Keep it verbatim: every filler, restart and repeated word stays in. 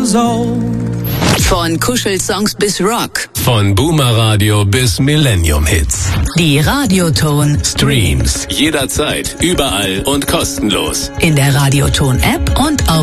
years old. Von Kuschelsongs bis Rock. Von Boomer Radio bis Millennium Hits. Die Radioton Streams jederzeit, überall und kostenlos. in der Radioton App und auf